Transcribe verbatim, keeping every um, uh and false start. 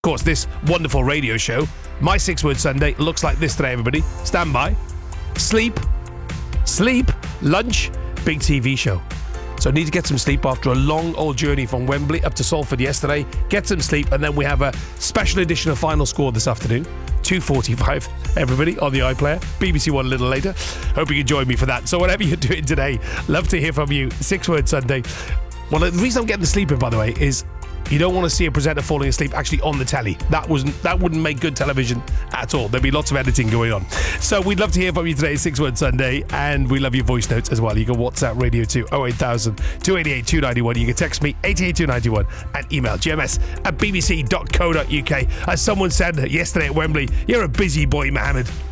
Of course, this wonderful radio show, My Six Word Sunday, looks like this today, everybody. Stand by. Sleep, sleep, lunch, big T V show. So I need to get some sleep after a long old journey from Wembley up to Salford yesterday. Get some sleep, and then we have a special edition of Final Score this afternoon. two forty-five, everybody, on the iPlayer. B B C One a little later. Hope you can join me for that. So whatever you're doing today, love to hear from you. Six Word Sunday. Well, the reason I'm getting the sleep in, by the way, is you don't want to see a presenter falling asleep actually on the telly. That wasn't that wouldn't make good television at all. There'd be lots of editing going on. So we'd love to hear from you today, Six Word Sunday, and we love your voice notes as well. You can WhatsApp radio to oh eight thousand, two eight eight, two nine one. You can text me eight eight two nine one and email g m s at b b c dot co dot u k. As someone said yesterday at Wembley, you're a busy boy, Mohammed.